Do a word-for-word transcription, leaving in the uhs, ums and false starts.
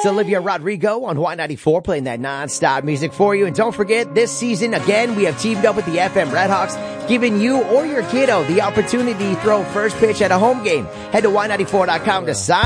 That's Olivia Rodrigo on Y ninety-four, playing that non-stop music for you. And don't forget, this season, again, we have teamed up with the F M Redhawks, giving you or your kiddo the opportunity to throw first pitch at a home game. Head to Y ninety-four dot com to sign